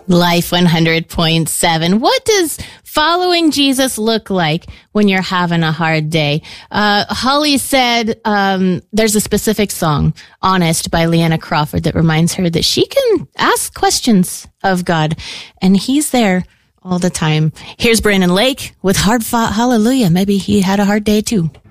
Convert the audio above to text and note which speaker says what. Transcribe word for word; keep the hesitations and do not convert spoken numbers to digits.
Speaker 1: Life one hundred point seven. What does following Jesus look like when you're having a hard day? Uh, Holly said um, there's a specific song, Honest, by Leanna Crawford, that reminds her that she can ask questions of God, and he's there all the time. Here's Brandon Lake with Hard Fought Hallelujah. Maybe he had a hard day too.